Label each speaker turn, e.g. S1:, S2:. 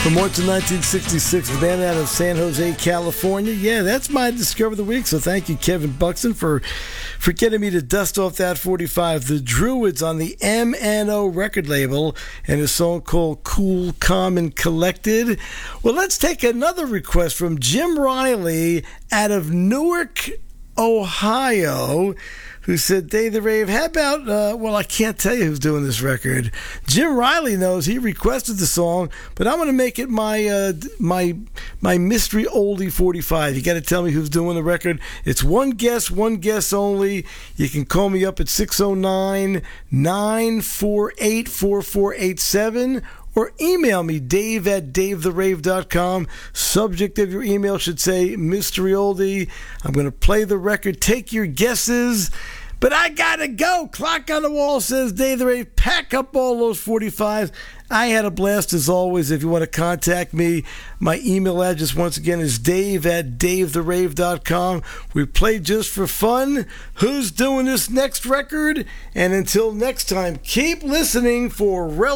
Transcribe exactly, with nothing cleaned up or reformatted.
S1: From Morton nineteen sixty-six, the band out of San Jose, California. Yeah, that's my Discover of the Week, so thank you, Kevin Buxton, for, for getting me to dust off that forty-five. The Druids on the M N O record label, and a song called Cool, Calm, and Collected. Well, let's take another request from Jim Riley out of Newark, Ohio, who said, Dave the Rave, how about, uh, well, I can't tell you who's doing this record. Jim Riley knows. He requested the song, but I'm going to make it my uh, my my mystery oldie forty-five. You got to tell me who's doing the record. It's one guess, one guess only. You can call me up at six oh nine, nine four eight, four four eight seven or email me, dave at dave the rave dot com. Subject of your email should say Mystery Oldie. I'm going to play the record. Take your guesses. But I got to go. Clock on the wall says Dave the Rave. Pack up all those forty-fives. I had a blast as always. If you want to contact me, my email address once again is dave at dave the rave dot com. We play just for fun. Who's doing this next record? And until next time, keep listening for relevant